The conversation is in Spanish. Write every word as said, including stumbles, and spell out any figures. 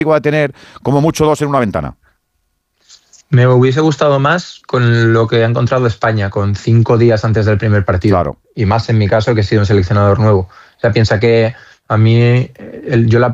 va a tener como mucho dos en una ventana. Me hubiese gustado más con lo que ha encontrado España, con cinco días antes del primer partido. Claro. Y más en mi caso, que he sido un seleccionador nuevo. O sea, piensa que a mí, el, yo la